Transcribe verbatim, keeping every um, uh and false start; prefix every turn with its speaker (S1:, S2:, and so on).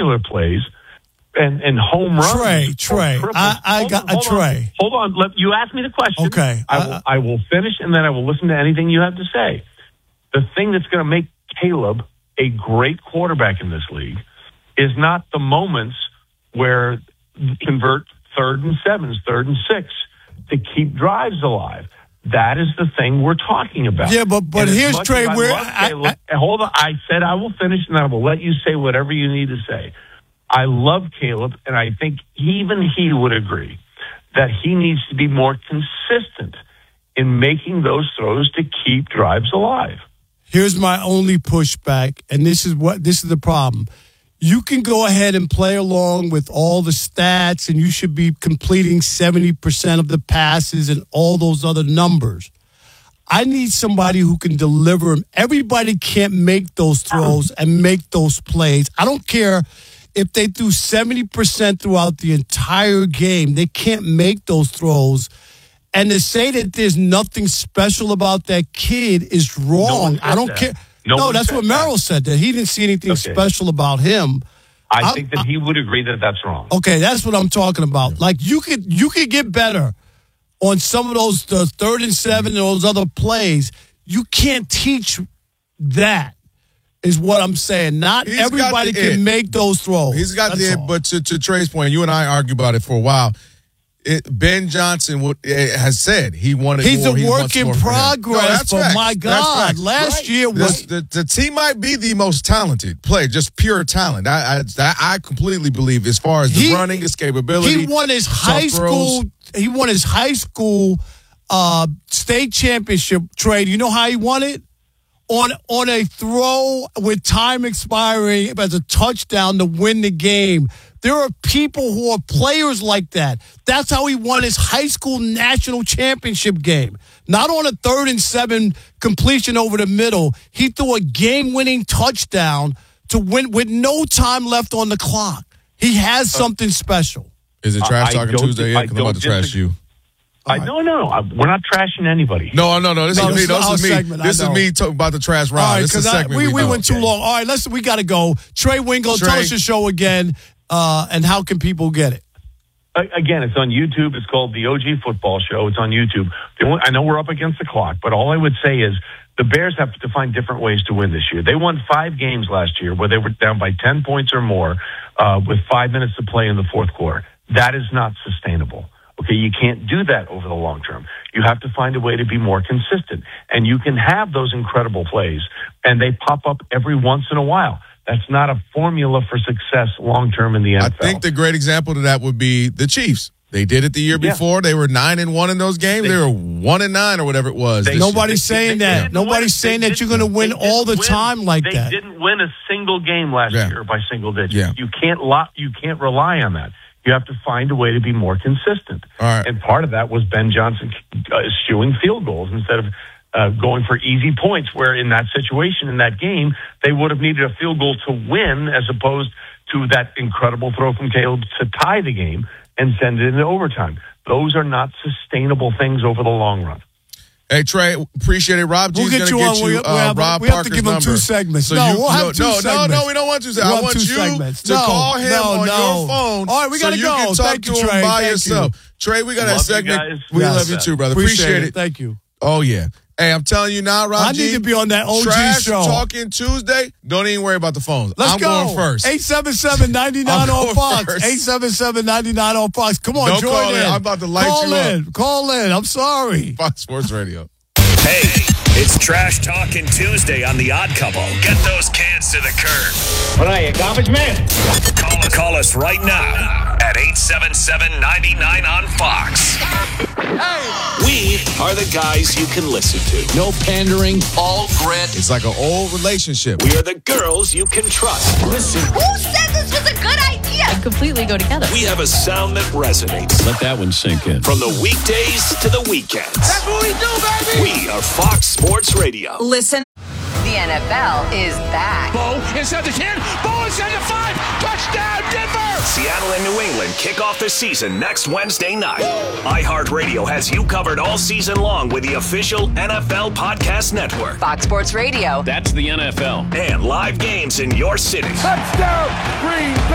S1: spectacular plays and, and home runs.
S2: Trey, Trey, I, I got a Trey.
S1: Hold on. Let, you asked me the question.
S2: Okay.
S1: I will, I will finish, and then I will listen to anything you have to say. The thing that's going to make Caleb a great quarterback in this league is not the moments where you convert third and sevens, third and six to keep drives alive. That is the thing we're talking about.
S2: Yeah, but but here's Trey. Where I,
S1: Caleb,
S2: I, I,
S1: hold on, I said I will finish, and I will let you say whatever you need to say. I love Caleb, and I think even he would agree that he needs to be more consistent in making those throws to keep drives alive.
S2: Here's my only pushback, and this is what this is the problem. You can go ahead and play along with all the stats, and you should be completing seventy percent of the passes and all those other numbers. I need somebody who can deliver them. Everybody can't make those throws and make those plays. I don't care if they threw seventy percent throughout the entire game. They can't make those throws. And to say that there's nothing special about that kid is wrong.
S1: No
S2: I don't
S1: that.
S2: care.
S1: No,
S2: no that's what Merrill said, that he didn't see anything okay. special about him.
S1: I
S2: I'm,
S1: think that he would agree that that's wrong.
S2: Okay, that's what I'm talking about. Like, you could you could get better on some of those the third and seven and those other plays. You can't teach that, is what I'm saying. Not He's everybody can it. make those throws.
S3: He's got
S2: that's
S3: the it,
S2: all.
S3: but to, to Trey's point, you and I argue about it for a while. It, Ben Johnson would, has said he wanted
S2: He's
S3: more.
S2: a
S3: he
S2: work in progress,
S3: no,
S2: but
S3: facts.
S2: my God,
S3: right.
S2: last
S3: right.
S2: year was...
S3: The, the, the team might be the most talented player, just pure talent. I I, I completely believe as far as the
S2: he,
S3: running, escapability.
S2: He won his high school... Throws. He won his high school uh, state championship trade. You know how he won it? On, on a throw with time expiring as a touchdown to win the game. There are people who are players like that. That's how he won his high school national championship game. Not on a third and seven completion over the middle. He threw a game-winning touchdown to win with no time left on the clock. He has something special.
S3: Is it trash talking Tuesday yet? Because I'm about to trash
S1: disagree.
S3: you.
S1: I
S2: right.
S1: no, no, no. We're not trashing anybody.
S3: No, no, no. This
S2: no,
S3: is me. This is me.
S2: Segment,
S3: this is me talking about the trash round.
S2: All right,
S3: this is a segment.
S2: I, we,
S3: we,
S2: we went too long. All right, let's. We got to go. Trey Wingo,
S3: Trey.
S2: tell us your show again, uh, and how can people get it?
S1: Again, it's on YouTube. It's called the O G Football Show. It's on YouTube. I know we're up against the clock, but all I would say is the Bears have to find different ways to win this year. They won five games last year where they were down by ten points or more uh, with five minutes to play in the fourth quarter. That is not sustainable. Okay, you can't do that over the long term. You have to find a way to be more consistent. And you can have those incredible plays, and they pop up every once in a while. That's not a formula for success long term in the N F L.
S3: I think the great example to that would be the Chiefs. They did it the year
S1: yeah.
S3: before. They were nine and one in those games. They, they were one and nine or whatever it was.
S2: They, nobody's
S1: they,
S2: saying
S1: they,
S2: that.
S1: they
S2: Nobody's saying that you're going to win all the
S1: win.
S2: time like
S1: they
S2: that.
S1: They didn't win a single game last
S3: yeah.
S1: year by single digits.
S3: Yeah.
S1: You can't lo- You can't rely on that. You have to find a way to be more consistent.
S3: All right.
S1: And part of that was Ben Johnson uh, eschewing field goals instead of uh, going for easy points, where in that situation, in that game, they would have needed a field goal to win as opposed to that incredible throw from Caleb to tie the game and send it into overtime. Those are not sustainable things over the long run.
S3: Hey, Trey, appreciate it. Rob G's
S2: we'll
S3: going to
S2: you
S3: get
S2: on.
S3: you
S2: we,
S3: uh,
S2: we have,
S3: Rob
S2: we have
S3: Parker's
S2: to give him
S3: number.
S2: two segments.
S3: So
S2: no,
S3: you,
S2: we'll have
S3: no,
S2: two
S3: no,
S2: segments.
S3: No, no, we don't want two segments.
S2: We'll
S3: I want you
S2: segments.
S3: to
S2: no,
S3: call him
S2: no,
S3: on
S2: no.
S3: your phone
S2: All right, we gotta
S3: so
S2: go.
S3: you can talk
S2: Thank
S3: to
S2: you,
S3: him
S2: Trey.
S3: by
S2: Thank
S3: yourself.
S2: You.
S3: Trey, we got
S1: love
S3: that segment.
S1: You
S3: we
S2: yes.
S3: love you too, brother.
S2: Appreciate,
S3: Appreciate
S2: it.
S3: it.
S2: Thank you.
S3: Oh, yeah. Hey, I'm telling you now, Rob
S2: I
S3: G,
S2: need to be on that O G
S3: Trash
S2: show.
S3: Talking Tuesday, don't even worry about the phones.
S2: Let's
S3: I'm
S2: go.
S3: going first.
S2: eight seven seven, nine nine on Fox. eight seven seven, nine nine on Fox. Come on,
S3: Don't
S2: join
S3: call
S2: in.
S3: in. I'm about to light
S2: call
S3: you
S2: in.
S3: up.
S2: Call in. I'm sorry.
S3: Fox Sports Radio.
S4: Hey, it's Trash Talking Tuesday on The Odd Couple. Get those cans to the curb.
S5: What are you, garbage man?
S4: Call us, call us right now at eight seven seven, nine nine on Fox. We are the guys you can listen to. No pandering, all grit.
S3: It's like an old relationship.
S4: We are the girls you can trust. Listen.
S6: Who said this was a good idea?
S7: I completely go together.
S4: We have a sound that resonates.
S8: Let that one sink in.
S4: From the weekdays to the weekends.
S5: That's what we do, baby!
S4: We are Fox Sports Radio.
S6: Listen. The N F L is back.
S5: Bo inside the ten. Bo inside the five. Touchdown, Denver!
S4: Seattle and New England kick off the season next Wednesday night. iHeartRadio has you covered all season long with the official N F L Podcast Network.
S6: Fox Sports Radio.
S8: That's the N F L.
S4: And live games in your city.
S5: Touchdown, Green Bay!